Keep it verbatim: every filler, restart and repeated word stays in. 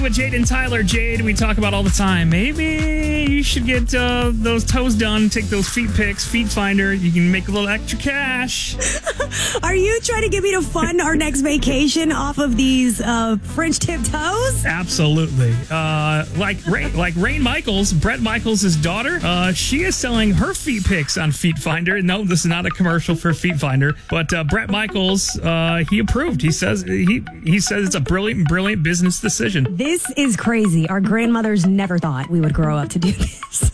With Jade and Tyler. Jade, we talk about all the time. Maybe you should get uh, those toes done, take those feet pics, Feet Finder. You can make a little extra cash. Are you trying to get me to fund our next vacation off of these uh, French tip toes? Absolutely. Uh, like Rain, like Rain Michaels, Brett Michaels' daughter, uh, she is selling her feet pics on Feet Finder. No, this is not a commercial for Feet Finder, but uh, Brett Michaels, uh, he approved. He says he he says it's a brilliant, brilliant business decision. This is crazy. Our grandmothers never thought we would grow up to do this.